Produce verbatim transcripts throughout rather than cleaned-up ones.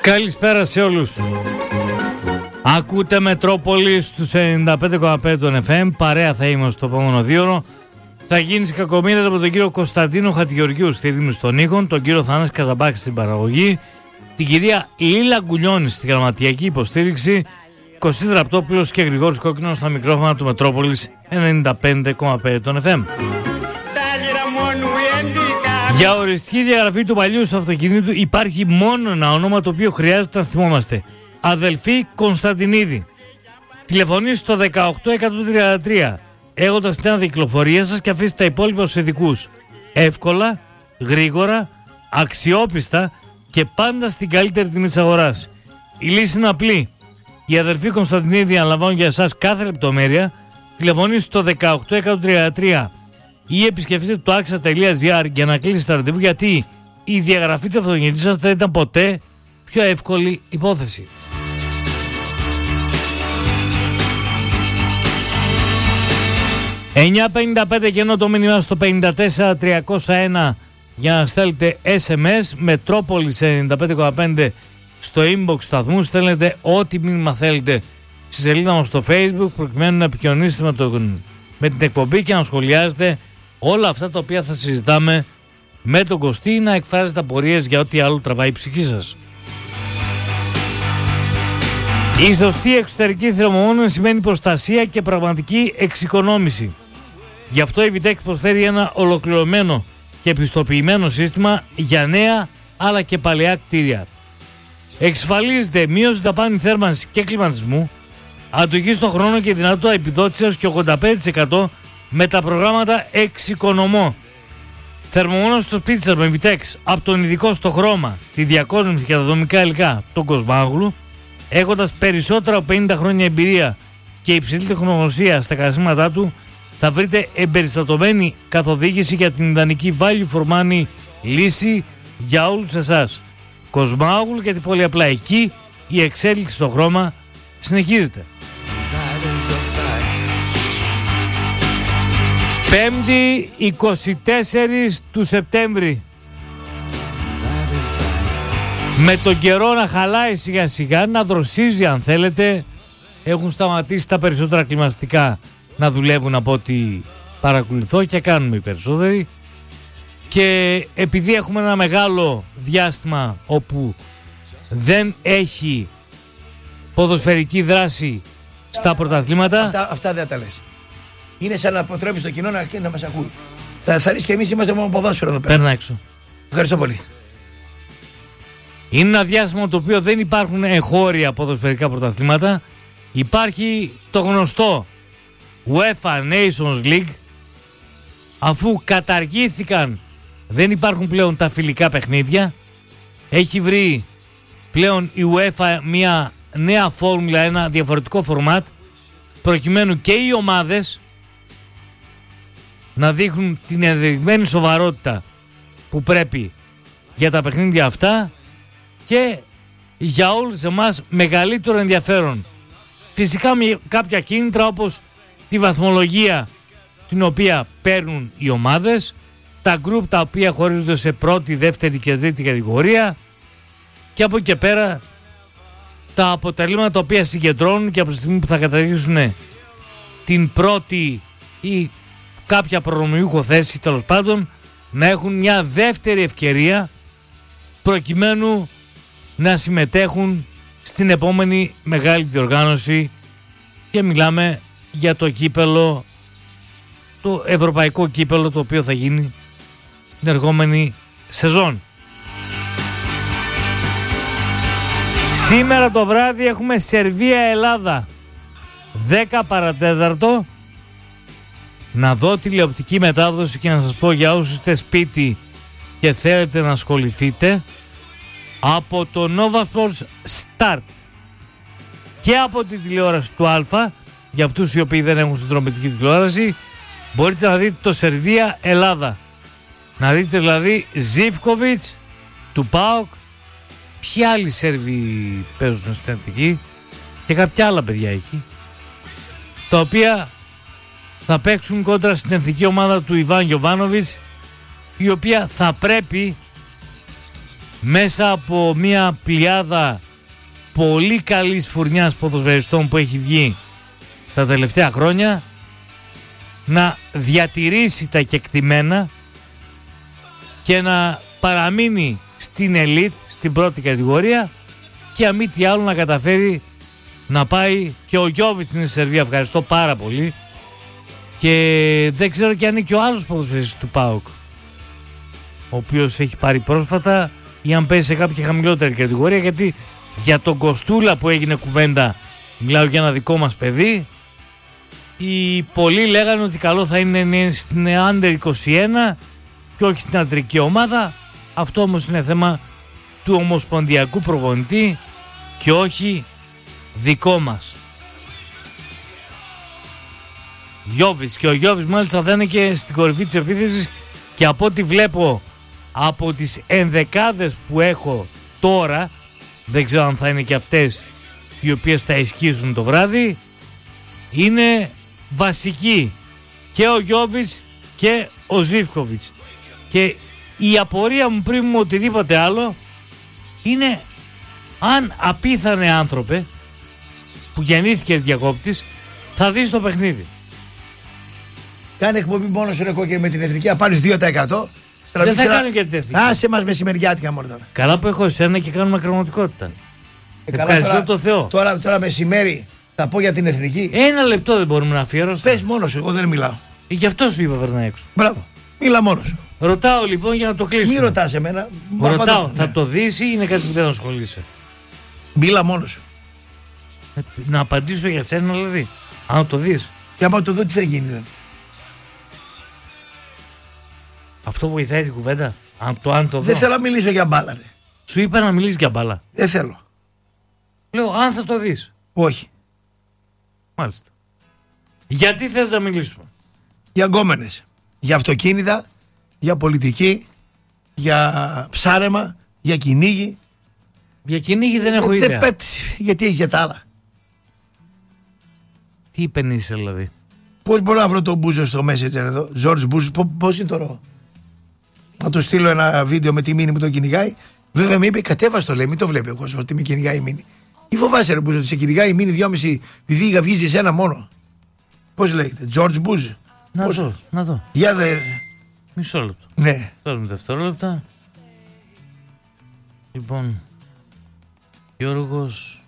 Καλησπέρα σε όλους. Ακούτε Μετρόπολη στους ενενήντα πέντε κόμμα πέντε των εφ εμ. Παρέα θα είμαστε στο επόμενο δίωρο. Θα γίνει σε κακομοίρες από τον κύριο Κωνσταντίνο Χατζηγεωργίου στη ρύθμιση των ήχων, τον κύριο Θανάση Καζαμπάκη στην παραγωγή, την κυρία Λίλα Γκουλιώνη στη γραμματιακή υποστήριξη, Κωστής Ραπτόπουλος και Γρηγόρης Κόκκινος στα μικρόφωνα του Μετρόπολης ενενήντα πέντε κόμμα πέντε των εφ εμ. Για οριστική διαγραφή του παλιού σου αυτοκινήτου υπάρχει μόνο ένα όνομα το οποίο χρειάζεται να θυμόμαστε. Αδελφή Κωνσταντινίδη. Τηλεφωνήστε στο δεκαοκτώ εκατόν τριάντα τρία έχοντας την άδεια κυκλοφορία σας και αφήστε τα υπόλοιπα στους ειδικούς. Εύκολα, γρήγορα, αξιόπιστα και πάντα στην καλύτερη τιμή της αγοράς. Η λύση είναι απλή. Η αδελφή Κωνσταντινίδη αναλαμβάνουν για εσάς κάθε λεπτομέρεια. Τηλεφωνήστε στο δεκαοκτώ εκατόν τριάντα τρία ή επισκεφτείτε το άξα τελεία τζι άρ για να κλείσετε ραντεβού, γιατί η διαγραφή του αυτοκινήτου σας δεν ήταν ποτέ πιο εύκολη υπόθεση. εννιά πενήντα πέντε και ενώ το μήνυμα στο πενήντα τέσσερα τριακόσια ένα για να στέλνετε ες εμ ες Μετρόπολης ενενήντα πέντε κόμμα πέντε στο inbox του σταθμού. Στέλνετε ό,τι μήνυμα θέλετε στη σελίδα μας στο Facebook προκειμένου να επικοινωνήσετε με, τον, με την εκπομπή και να σχολιάζετε όλα αυτά τα οποία θα συζητάμε με τον Κωστή, να εκφράζετε απορίες για ό,τι άλλο τραβάει η ψυχή σας. Η σωστή εξωτερική θερμομόνωση σημαίνει προστασία και πραγματική εξοικονόμηση. Γι' αυτό η Vitex προσφέρει ένα ολοκληρωμένο και επιστοποιημένο σύστημα για νέα αλλά και παλαιά κτίρια. Εξασφαλίζεται μείωση δαπάνη θέρμανσης και κλιματισμού, αντοχή στον χρόνο και δυνατότητα επιδότησης και ογδόντα πέντε τοις εκατό με τα προγράμματα Εξοικονομώ. Θερμομόνωση στο σπίτι σας με Vitex από τον ειδικό στο χρώμα, τη διακόσμηση και τα δομικά υλικά, τον Κοσμάγλου, έχοντας περισσότερα από πενήντα χρόνια εμπειρία και υψηλή τεχνογνωσία στα καταστήματά του, θα βρείτε εμπεριστατωμένη καθοδήγηση για την ιδανική value for money λύση για όλους εσάς. Κοσμάγλου, γιατί πολύ απλά εκεί η εξέλιξη στο χρώμα συνεχίζεται. Πέμπτη είκοσι τέσσερα του Σεπτέμβρη. Με τον καιρό να χαλάει σιγά σιγά, να δροσίζει αν θέλετε, έχουν σταματήσει τα περισσότερα κλιματιστικά να δουλεύουν από ό,τι παρακολουθώ και κάνουμε οι περισσότεροι, και επειδή έχουμε ένα μεγάλο διάστημα όπου δεν έχει ποδοσφαιρική δράση στα πρωταθλήματα. Αυτά, αυτά δεν τα λες. Είναι σαν να αποτρέπεις το κοινό να, να μας ακούει. Θα ρίξει και εμείς είμαστε μόνο ποδόσφαιρο εδώ πέρα. Παίρνα έξω. Ευχαριστώ πολύ. Είναι ένα διάστημα το οποίο δεν υπάρχουν εγχώρια ποδοσφαιρικά πρωταθλήματα. Υπάρχει το γνωστό UEFA Nations League. Αφού καταργήθηκαν, δεν υπάρχουν πλέον τα φιλικά παιχνίδια. Έχει βρει πλέον η UEFA μια νέα φόρμουλα, ένα διαφορετικό φορμάτ, προκειμένου και οι ομάδες να δείχνουν την ενδεδειγμένη σοβαρότητα που πρέπει για τα παιχνίδια αυτά και για όλους εμάς μεγαλύτερο ενδιαφέρον. Φυσικά με κάποια κίνητρα, όπως τη βαθμολογία την οποία παίρνουν οι ομάδες, τα γκρουπ τα οποία χωρίζονται σε πρώτη, δεύτερη και τρίτη κατηγορία, και από εκεί και πέρα τα αποτελέσματα τα οποία συγκεντρώνουν, και από τη στιγμή που θα καταργήσουν την πρώτη ή κάποια προνομιούχο θέση, τέλος πάντων, να έχουν μια δεύτερη ευκαιρία προκειμένου να συμμετέχουν στην επόμενη μεγάλη διοργάνωση, και μιλάμε για το κύπελο, το ευρωπαϊκό κύπελο, το οποίο θα γίνει την ερχόμενη σεζόν. Σήμερα το βράδυ έχουμε Σερβία-Ελλάδα δέκα παρατέταρτο. Να δω τηλεοπτική μετάδοση και να σας πω, για όσους είστε σπίτι και θέλετε να ασχοληθείτε, από το Nova Sports Start και από την τηλεόραση του Α, για αυτούς οι οποίοι δεν έχουν συνδρομητική τηλεόραση, μπορείτε να δείτε το Σερβία-Ελλάδα. Να δείτε δηλαδή Ζίβκοβιτς του ΠΑΟΚ, ποιοι άλλοι Σέρβοι παίζουν στην εθνική και κάποια άλλα παιδιά εκεί, τα οποία θα παίξουν κόντρα στην εθνική ομάδα του Ιβάν Γιοβάνοβιτς, η οποία θα πρέπει μέσα από μια πλειάδα πολύ καλής φουρνιάς ποδοσφαιριστών που έχει βγει τα τελευταία χρόνια, να διατηρήσει τα κεκτημένα και να παραμείνει στην ελίτ, στην πρώτη κατηγορία, και αν μη τι άλλο να καταφέρει να πάει και ο Γιώβιτς στην Σερβία. Ευχαριστώ πάρα πολύ. Και δεν ξέρω και αν είναι και ο άλλος ποδοσφαιριστής του ΠΑΟΚ, ο οποίος έχει πάρει πρόσφατα, ή αν παίζει σε κάποια χαμηλότερη κατηγορία, γιατί για τον Κοστούλα που έγινε κουβέντα, μιλάω για ένα δικό μας παιδί, οι πολλοί λέγανε ότι καλό θα είναι στην Άντερ είκοσι ένα και όχι στην αντρική ομάδα. Αυτό όμως είναι θέμα του ομοσπονδιακού προπονητή και όχι δικό μας. Γιώβης, και ο Γιώβης μάλιστα θα είναι και στην κορυφή της επίθεσης, και από ό,τι βλέπω από τις ενδεκάδες που έχω τώρα, δεν ξέρω αν θα είναι και αυτές οι οποίες θα ισχύσουν το βράδυ, είναι βασική και ο Γιώβης και ο Ζίβκοβιτς. Και η απορία μου πριν μου οτιδήποτε άλλο είναι αν απίθανε άνθρωπε που γεννήθηκες διακόπτης θα δεις το παιχνίδι. Κάνε εκπομπή μόνο σου, ρε κόκκινη, με την εθνική, να πάρεις δύο τοις εκατό. Δεν θα κάνω και την εθνική. Άσε μας μεσημεριάτικα μόνο τώρα. Καλά που έχω εσένα και κάνουμε ακροματικότητα. Ε, Ευχαριστώ τώρα, το Θεό. Τώρα, τώρα μεσημέρι θα πω για την εθνική. Ένα λεπτό δεν μπορούμε να αφιερώσουμε. Πες μόνος σου, εγώ δεν μιλάω. Γι' αυτό σου είπα περνά έξω. Μπράβο. Μίλα μόνος σου. Ρωτάω λοιπόν για να το κλείσουμε. Μην ρωτάς εμένα. Ρωτάω, ναι. θα το δεις ή είναι κάτι που δεν ασχολείσαι? Μίλα μόνος σου. Ε, να απαντήσω για σένα δηλαδή. Αν το δεις. Και άμα το δω τι θα γίνει δηλαδή. Αυτό βοηθάει την κουβέντα. Αν το, αν το δω. Δεν θέλω να μιλήσω για μπάλα, ρε. Σου είπα να μιλήσεις για μπάλα. Δεν θέλω. Λέω αν θα το δεις. Όχι. Μάλιστα. Γιατί θες να μιλήσουμε? Για γκόμενες. Για αυτοκίνητα. Για πολιτική. Για ψάρεμα. Για κυνήγι. Για κυνήγι δεν έχω ιδέα. Δεν γιατί έχει για τα άλλα. Τι υπενείσαι δηλαδή? Πώς μπορώ να βρω τον Μπούζο στο Messenger εδώ? George Μπούζο, πώς είναι τώρα? Να του στείλω ένα βίντεο με τη Μίνη που τον κυνηγάει. Βέβαια με είπε κατέβα το, λέει, μην το βλέπει ο κόσμος ότι με κυνηγάει η Μίνη. Τι φοβάσαι ρε Μπούζο, ότι σε κυνηγάει η Μίνη δυόμιση επειδή γαυγίζεις ένα μόνο? Πώς λέγεται? George Μπούζο. Να πώς... δω, να δω. Για δε... Μισό λεπτό. Ναι. Θέλουμε δευτερόλεπτα. Λοιπόν, Γιώργος.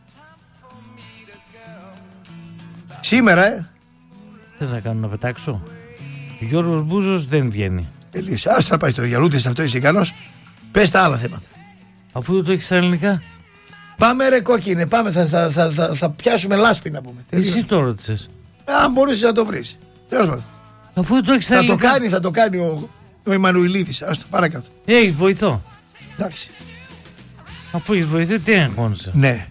Σήμερα, ε. Θες να κάνω να πετάξω? Γιώργος Μπούζος δεν βγαίνει. Τελείωσε. Άστα να πάει στο διαλούτη, αυτό είσαι ικανός. Πες τα άλλα θέματα. Αφού δεν το έχεις στα ελληνικά. Πάμε ρε κόκκινε, πάμε, θα, θα, θα, θα, θα πιάσουμε λάσπη να πούμε. Εσύ το ρώτησες. Αν μπορούσες να το βρεις. Αφού δεν το έχεις στα θα ελληνικά. το κάνει, θα το κάνει ο, ο Εμμανουηλίδης. Άστο, παρακάτω. Έχεις βοηθό. Εντάξει. Αφού έχεις βοηθό, τι αγχώνεσαι? Ναι.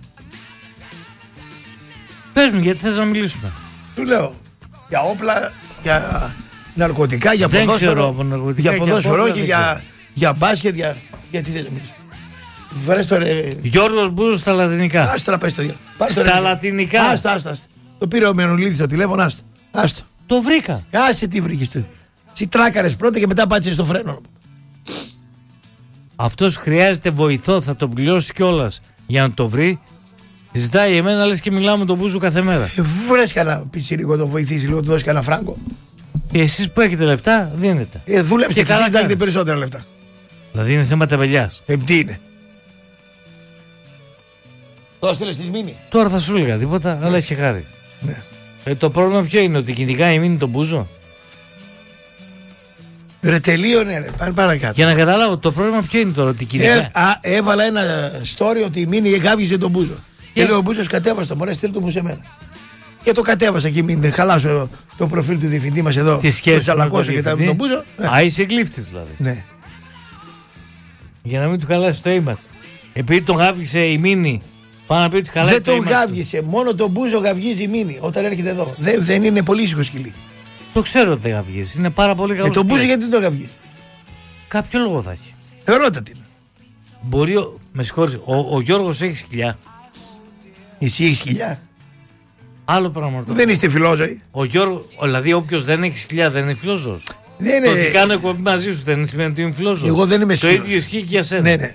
Πες μου γιατί θες να μιλήσουμε. Σου λέω, για όπλα, για ναρκωτικά, για δεν ποδόσφαιρο. Ξέρω από ναρκωτικά για ποδόσφαιρο, και όχι για, για μπάσκετ, για... γιατί θες να μιλήσεις? Βρες το ρε... Γιώργος Μπούζος στα λατινικά. Άστο να πες το διάλογο. Στα λατινικά. Άστο, άστο, άστο. Το πήρε ο Μενολίδης στο τηλέφωνο, άστο. Άστο. Το βρήκα. Άσε τι βρήκες του. Εσύ τράκαρες πρώτα και μετά πάτησες στο φρένο. Αυτός χρειάζεται βοηθό, θα τον πληρώσει κιόλας για να το βρει. Ζητάει εμένα, λες και μιλάω με τον Μπούζο κάθε μέρα. Ε, βρες κανένα πιτσιρίκο, το βοηθήσει λίγο, του δώσει κανένα φράγκο. Και εσείς που έχετε λεφτά, δίνετε. Ε, δούλεψε και, Και καλά εσείς να έχετε κάνετε. περισσότερα λεφτά. Δηλαδή είναι θέμα τεμπελιάς. Ε, τι είναι. Το έστειλες της Μίνη. Τώρα θα σου έλεγα τίποτα, αλλά έχει χάρη. Ναι. Ε, το πρόβλημα ποιο είναι, ότι κυνηγάει η Μίνη τον Μπούζο? Ρε τελείωνε ρε, πάνε παρακάτω. Για να καταλάβω, το πρόβλημα ποιο είναι τώρα, ότι κυνηγάει. Ε, α, έβαλα ένα story ότι η Μίνη γάβγιζε τον Μπούζο. Και λέει ο Μπούζος κατέβασε το, μωρέ στείλ το μου σε μένα. Και το κατέβασα και μην χαλάσω το προφίλ του διευθυντή μας εδώ. Τι σχέση το τσαλακώσω και τα με τον Μπούζο. Α, είσαι γλύφτης δηλαδή. Ναι. Για να μην του χαλάσει το ήμας. Επειδή τον γάβγισε η Μίνη, πάνω να πει ότι χαλάει Δεν το τον ήμας του. γάβγισε, μόνο τον Μπούζο γαβγίζει η Μίνη όταν έρχεται εδώ. Δεν, δεν είναι πολύ ήσυχο σκυλί. Το ξέρω ότι δεν γαβγίζει. Είναι πάρα πολύ καλό. Ε, τον Μπούζο γιατί δεν τον γαβγίζει? Κάποιο λόγο θα έχει. Ρώτα την. Μπορεί, ο, με συγχωρείς, ο, ο Γιώργος έχει σκυλιά. Εσύ έχεις σκυλιά? Άλλο πράγμα. Το Δεν είστε φιλόζωοι. Ο Γιώργος, δηλαδή όποιος δεν έχει σκυλιά δεν είναι φιλόζωος. Δεν Το είναι... ότι κάνω εκπομπή μαζί σου δεν σημαίνει ότι είμαι φιλόζωος. Εγώ δεν είμαι Το σκύλος. ίδιο ισχύει και για σένα. Ναι, ναι.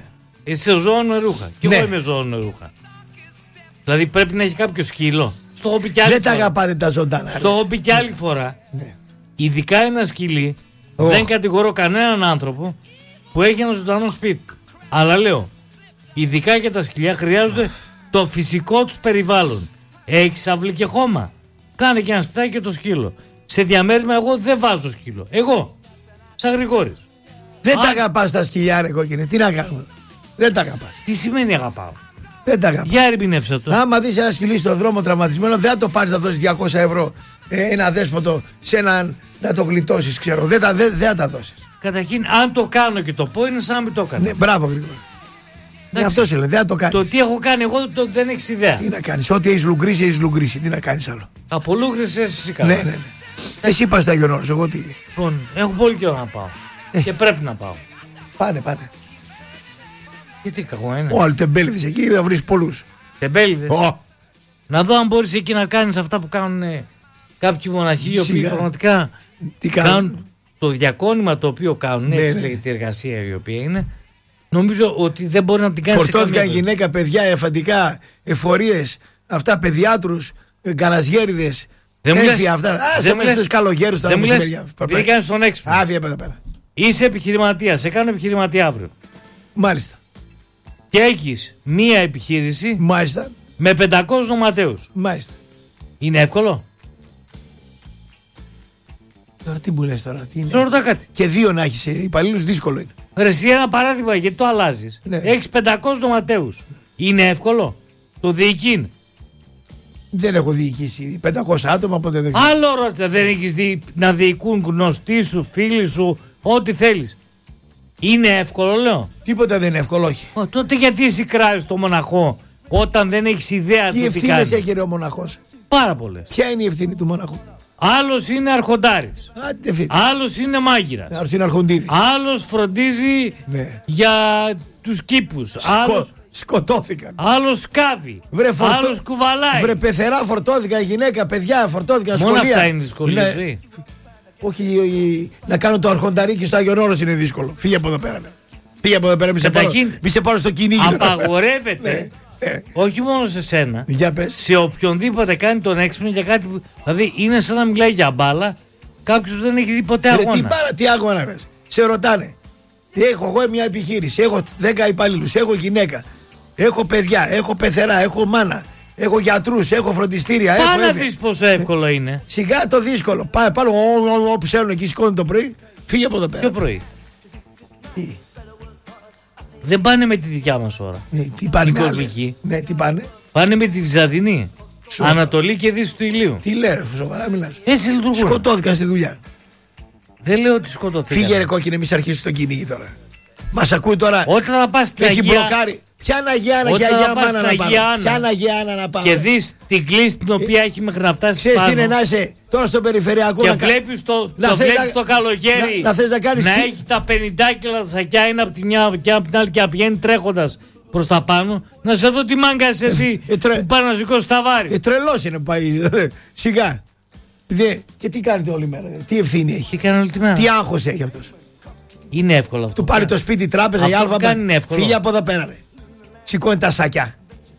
Είσαι ζώο ρούχα. Και Ναι. εγώ είμαι ζώο ρούχα. Δηλαδή πρέπει να έχει κάποιο σκύλο. Στο έχω πει κι άλλη Δεν τα φορά. αγαπάτε τα ζωντανά. Στο έχω πει κι άλλη φορά. Ναι. Ειδικά ένα σκυλί, Oh. δεν κατηγορώ κανέναν άνθρωπο που έχει ένα ζωντανό σπίτι. Αλλά λέω, ειδικά και τα σκυλιά χρειάζονται το φυσικό του περιβάλλον. Έχει αυλή και χώμα. Κάνε και ένα σπιτάκι και το σκύλο. Σε διαμέρισμα, εγώ δεν βάζω σκύλο. Εγώ, σαν Γρηγόρης. Δεν Α. τα αγαπάς τα σκυλιά, ρε κόκκινε. Τι να κάνουμε. Δεν τα αγαπάς. Τι σημαίνει αγαπάω. Δεν τα αγαπάς. Για ερμηνεύσε το. Άμα δεις ένα σκυλί στον δρόμο τραυματισμένο, δεν θα το πάρεις να δώσεις διακόσια ευρώ ε, ένα δέσποτο σε έναν να το γλιτώσεις, ξέρω. Δεν, τα, δεν, δεν θα τα δώσεις. Καταρχήν, αν το κάνω και το πω, είναι σαν να μην το έκανα. Ναι, μπράβο, Γρηγόρη. Ναι, αυτό σου λέει, δεν θα το κάνεις. Το τι έχω κάνει εγώ το, δεν έχεις ιδέα. Τι να κάνεις, ό,τι έχεις λουγκρίσει, έχεις λουγκρίσει. Τι να κάνεις άλλο. Από λούγκρες εσύ καλά. Ναι, ναι, ναι. Εσύ πας στα Γιονόρος, εγώ τι. Λοιπόν, έχω πολύ καιρό να πάω. Ε. Και πρέπει να πάω. Πάνε, πάνε. Γιατί κακό είναι. Όλοι τεμπέληδες εκεί θα βρεις πολλούς. Τεμπέληδες. Ω, Να δω αν μπορείς εκεί να κάνεις αυτά που κάνουν ε, κάποιοι μοναχοί οι οποίοι Σιγά. πραγματικά τι κάνουν. κάνουν το διακόνημα το οποίο κάνουν. Ναι, Έτσι ναι. λέγεται η εργασία η οποία είναι. Νομίζω ότι δεν μπορεί να την κάνει. Φορτώθηκαν γυναίκα, παιδιά, εφαντικά, εφορίες, αυτά, παιδιάτρους, ε, γκαλαζιέριδες, Δεν μου λες- έφη αυτά. Α, σε δεν μου μέσα λες- στους καλογέρους τώρα δεν μου λες, μεσημεριά. επειδή κάνεις τον έξυπνο. Άβια εδώ πέρα. Είσαι επιχειρηματία, σε κάνω επιχειρηματία αύριο. Μάλιστα. Και έχεις μία επιχείρηση Μάλιστα. με πεντακόσιους νοματέους. Μάλιστα. Είναι εύκολο. Τώρα τι μου λες τώρα, τι Σε είναι. ρωτά κάτι. Και δύο να έχεις υπαλλήλους δύσκολο είναι. Ρε, εσύ ένα παράδειγμα γιατί το αλλάζεις. Ναι. Έχεις πεντακόσιους νοματέους. Είναι εύκολο. Το διοικήν. Δεν έχω διοικήσει πεντακόσια άτομα, οπότε δεν ξέρω. Άλλο ρώτησα, δεν έχεις δει να διοικούν γνωστοί σου, φίλοι σου, ό,τι θέλεις. Είναι εύκολο, λέω. Τίποτα δεν είναι εύκολο, όχι. Ω, τότε γιατί εσύ κράζεις το μοναχό όταν δεν έχεις ιδέα Τι του τι ευθύνες κάνεις. έχει ρε ο μοναχός. Πάρα πολλές. Ποια είναι η ευθύνη του μοναχού. Άλλος είναι αρχοντάρης. Άντε φίλε. Άλλος είναι μάγειρας. Άλλος είναι αρχοντίδης. Άλλος φροντίζει Ναι. για τους κήπους. Άλλος, Σκο... Σκοτώθηκαν. άλλος σκάβει. Βρε, φορτώ- Άλλος κουβαλάει. Βρε πεθερά φορτώθηκαν, γυναίκα, παιδιά φορτώθηκαν, Μόνο σχολεία. αυτά είναι δυσκολίες. Ναι. Ναι. Όχι, η- να κάνω το αρχονταρίκι στο Άγιον Όρος είναι δύσκολο. Φύγε από εδώ πέρα. ναι. Φύγε από εδώ πέρα, μη σε πάρω, Καταρχήν, μη σε πάρω στο κυνήγι. τώρα. Απαγορεύεται, Ναι, ναι. όχι μόνο σε σένα, Για πες. σε οποιονδήποτε κάνει τον έξυπνο για κάτι που. Δηλαδή είναι σαν να μιλάει για μπάλα κάποιο που δεν έχει δει ποτέ Ρε, αγώνα. τι πάρα, τι άγωνα να πες. Σε ρωτάνε. Έχω εγώ μια επιχείρηση, έχω δέκα υπαλλήλους, έχω γυναίκα, έχω παιδιά, έχω πεθερά, έχω μάνα, έχω γιατρούς, έχω φροντιστήρια, έχω Πάω να έφη. δει πόσο εύκολο είναι. Σιγά το δύσκολο. Πάει πάνω όπου ψέλνουν εκεί, σηκώνουν το πρωί, φύγε από εδώ πέρα. Πιο πρωί. Τι, Δεν πάνε με τη δικιά μα ώρα. ναι, τι πάνε Την με κοσμική. άλλοι. Ναι, τι πάνε. Πάνε με τη Βυζαντινή. Σοβαρά. Ανατολή και δύση του ηλίου. Τι λέει, ρε, σοβαρά μιλάς. Έτσι λειτουργούν. Σκοτώθηκαν στη δουλειά. Δεν λέω ότι σκοτωθήκαν. Φύγε ρε κόκκινε, μη σε αρχίσει το κυνήγι τώρα. Μας ακούει τώρα. Όταν θα πα στην Και έχει Αγία μπλοκάρει. Ποια είναι Αγία Άννα και Όταν Αγία θα πας Μάνα στην να Αγία πάμε. Άννα Ποια είναι Αγία Άννα να πάμε. και δει την κλίση την οποία έχει μέχρι να φτάσει Ξέρεις τι πάνω. είναι να είσαι τώρα στο περιφερειακό Και να κα- βλέπει το, να το, θες βλέπεις να- το καλοκαίρι να- να θες να κάνεις τι- έχει τα πενήντα κιλά τα σακιά είναι από τη μια και από την άλλη και να πηγαίνει τρέχοντα προ τα πάνω. Να σε δω τι μάγκα είσαι εσύ Ε, τρε- που πάει να σηκώσει τα βάρη. Ε, τρελός είναι που πάει. Σιγά. Δε, και τι κάνετε όλη μέρα. Τι ευθύνη έχει. Τι κάνει όλη τη μέρα. Τι άγχος έχει αυτός. Είναι εύκολο αυτό. Του πάρει το σπίτι, τράπεζα, η Αυτό που άλφα. κάνει είναι εύκολο. Φύγε από εδώ πέρα. Ρε. Σηκώνει τα σακιά.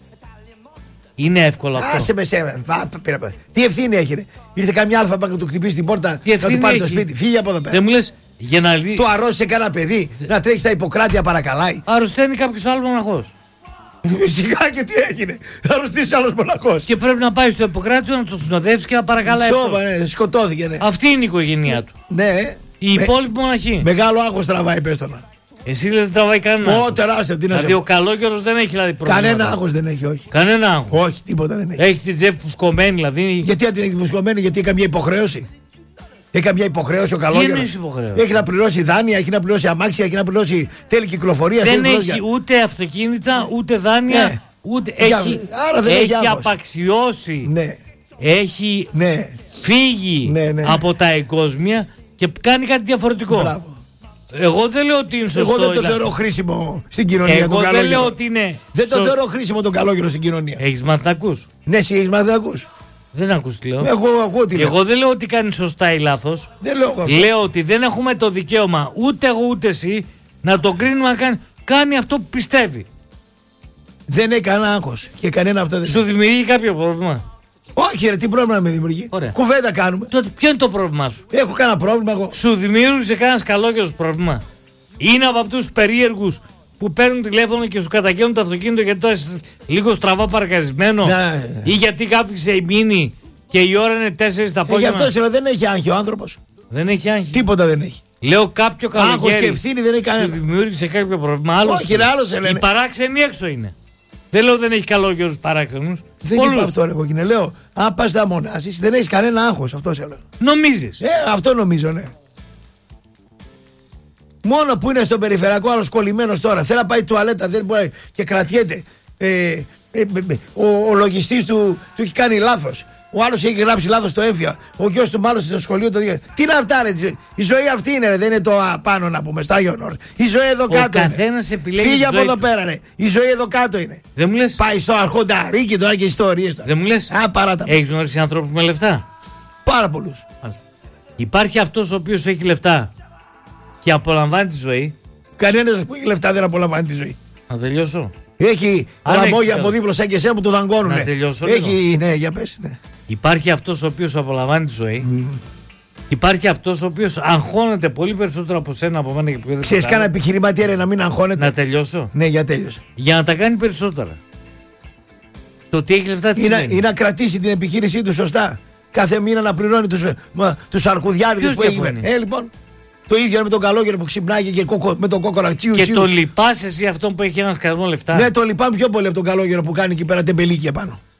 Είναι εύκολο αυτό. Άσε με σένα. Βα, πήρα, πήρα. Τι ευθύνη έχει. Ρε. Ήρθε καμιά άλφα να του χτυπήσει την πόρτα Τι να του ευθύνη πάρει το έχει. σπίτι. Φύγε από εδώ πέρα. Δεν μου λε για να δει. Του αρρώστησε κανένα παιδί να τρέχει στα Ιπποκράτεια παρακαλάει. Αρρωσταίνει κάποιο άλλο μοναχό. Σιγά και τι έγινε. Θα αρρωστήσει άλλο μοναχό. Και πρέπει να πάει στο Ιπποκράτιο να το συνοδεύσει και να παρακαλάει. Σώμα, αυτός. ναι, σκοτώθηκε. Ναι. Αυτή είναι η οικογένειά του. Ναι. Η Με- υπόλοιπη μοναχή. Μεγάλο άγχος τραβάει, πες το να. Εσύ λες δεν τραβάει κανένα. Ω, τεράστιο, τι να Δηλαδή σε ο καλόγερος δεν έχει δηλαδή πρόβλημα. Κανένα άγχος δεν έχει, όχι. Κανένα άγχος. Όχι, τίποτα δεν έχει. Έχει την τσέπη φουσκωμένη δηλαδή. Γιατί αν την έχει δημοσιοποιημένη, γιατί έχει καμία υποχρέωση. Έχει καμία υποχρέωση ο καλόγερος. εννοείς υποχρέωση? Έχει να πληρώσει δάνεια, έχει να πληρώσει αμάξια, έχει να πληρώσει τέλη κυκλοφορία. Δεν έχει ούτε αυτοκίνητα, ούτε δάνεια, Ναι. ούτε Για- έχει, άρα δεν έχει έχει άγχος. απαξιώσει. Ναι, Έχει ναι, φύγει Ναι, ναι. από τα εγκόσμια και κάνει κάτι διαφορετικό. μπράβο. Εγώ δεν λέω ότι είναι σωστό. Εγώ δεν το δηλαδή. θεωρώ χρήσιμο στην κοινωνία Εγώ τον δεν καλόγερο. λέω ότι είναι. Δεν το θεωρώ χρήσιμο τον καλόγερο στην κοινωνία. Έχεις μάθει να ακούς. Ναι, εσύ έχεις μάθει να ακούς. Δεν ακούς τι λέω. Εγώ ακούω τι λέω. Εγώ δεν λέω ότι κάνει σωστά ή λάθος. Δεν λέω εγώ αυτό. Λέω ότι δεν έχουμε το δικαίωμα ούτε εγώ ούτε εσύ να τον κρίνουμε να κάνει κάνει αυτό που πιστεύει. Δεν έχει κανένα άγχος και κανένα αυτό δεν. Σου δημιουργεί κάποιο πρόβλημα? Όχι, ρε, τι πρόβλημα με δημιουργεί. Ωραία. Κουβέντα κάνουμε. Τότε ποιο είναι το πρόβλημά σου? Έχω κανένα πρόβλημα εγώ. Σου δημιούργησε κανένα καλόγερος πρόβλημα? Είναι από αυτούς τους περίεργους που παίρνουν τηλέφωνο και σου καταγγέλνουν το αυτοκίνητο γιατί το είσαι λίγο στραβά παρκαρισμένο? Ναι, ναι. Ή γιατί κάφηξε η μήνυ και η ώρα είναι τέσσερις το Ε, γι' απόγευμα? αυτό σε λέω, δεν έχει άγχη ο άνθρωπος. Δεν έχει άγχη. Τίποτα δεν έχει. Λέω κάποιο καλοκαίρι. Άγχος και ευθύνη δεν έχει Σου κανένα. δημιούργησε κάποιο πρόβλημα? Άλλος Όχι, ρε, άλλος σε λένε. Οι παράξενοι έξω είναι. Δεν λέω δεν έχει καλόγερους παράξενους. Δεν είπα αυτό, ρε κόκκινε. Λέω, αν πας να μονάσεις, δεν έχεις κανένα άγχος. Αυτό σε λέω. Νομίζεις? Ε, αυτό νομίζω, ναι. Μόνο που είναι στον περιφερειακό άλλος κολλημένος τώρα. Θέλει να πάει τουαλέτα, δεν μπορεί και κρατιέται. Ε, ε, ε, ε, ο, ο λογιστής του, του έχει κάνει λάθος. Ο άλλος έχει γράψει λάθος το έμφυα. Ο γιος του μάλλον στο σχολείο το δει. Τι είναι αυτά, ρε. Η ζωή αυτή είναι, ρε. Δεν είναι το πάνω να πούμε, στα Ιωνόρ. Η ζωή εδώ κάτω. Ο καθένας επιλέγει. Φύγε από ζωή εδώ του. πέρα, ρε. Η ζωή εδώ κάτω είναι. Δεν μου λες? Πάει στο αρχονταρίκι τώρα και ιστορίες. Δεν μου λες? Α, παράτα. Έχεις γνωρίσει ανθρώπους με λεφτά? Πάρα πολλούς. Μάλιστα. Υπάρχει αυτός ο οποίος έχει λεφτά και απολαμβάνει τη ζωή. Κανένας που έχει λεφτά δεν απολαμβάνει τη ζωή. Να τελειώσω. Έχει Αν λαμόγια έχεις από τέλος. δίπλα σαν και εσένα που το δαγκώνουνε. Να τελειώσω Έχει, ναι, για πες, ναι. Υπάρχει αυτός ο οποίος απολαμβάνει τη ζωή. Mm. Και υπάρχει αυτός ο οποίος αγχώνεται πολύ περισσότερο από σένα, από μένα και πιο δεν Ξέρεις κανένα επιχειρηματία, ρε, να μην αγχώνεται. Να τελειώσω. Ναι, για τέλειωσε. Για να τα κάνει περισσότερα. Το τι έχει λεφτά τι Ή να, σημαίνει? ή να κρατήσει την επιχείρησή του σωστά. Κάθε μήνα να πληρώνει τους, μα, τους αρχουδιάριδες Ποιος που έχει. διαφωνεί? Ε, λοιπόν. Το ίδιο με τον καλόγερο που ξυπνάει και κόκο, με τον κόκορα τσιου Και τσιου. το λυπάσαι εσύ αυτόν που έχει έναν σκασμό λεφτά? Ναι, το λυπάμαι πιο πολύ από τον καλόγερο που κάνει εκεί πέρα τεμπελίκια πάνω.